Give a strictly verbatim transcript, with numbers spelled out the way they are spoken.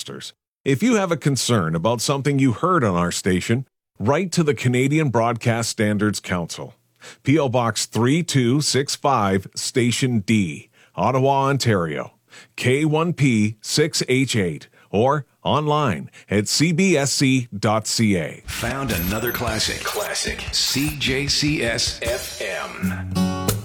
broadcasters. If you have a concern about something you heard on our station, write to the Canadian Broadcast Standards Council. P O Box three two six five, Station D, Ottawa, Ontario, K one P six H eight, or online at c b s c dot c a. Found another classic. Classic. C J C S F M.